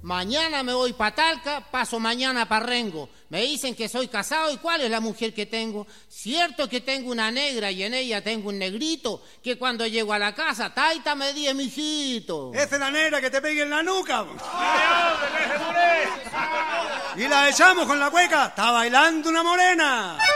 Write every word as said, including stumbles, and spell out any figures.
Mañana me voy para Talca, paso mañana para Rengo. Me dicen que soy casado y cuál es la mujer que tengo. Cierto que tengo una negra y en ella tengo un negrito que cuando llego a la casa, taita me di, mijito. Esa es la negra que te pegue en la nuca. Y la echamos con la cueca, está bailando una morena.